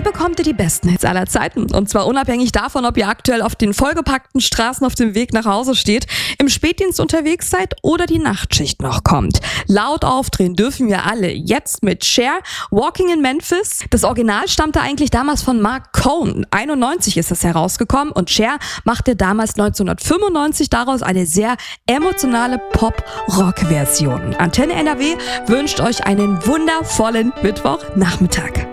bekommt ihr die besten Hits aller Zeiten. Und zwar unabhängig davon, ob ihr aktuell auf den vollgepackten Straßen auf dem Weg nach Hause steht, im Spätdienst unterwegs seid oder die Nachtschicht noch kommt. Laut aufdrehen dürfen wir alle. Jetzt mit Cher, Walking in Memphis. Das Original stammte eigentlich damals von Mark Cohn. 91 ist es herausgekommen und Cher machte damals 1995 daraus eine sehr emotionale Pop-Rock-Version. Antenne NRW wünscht euch einen wundervollen Mittwochnachmittag.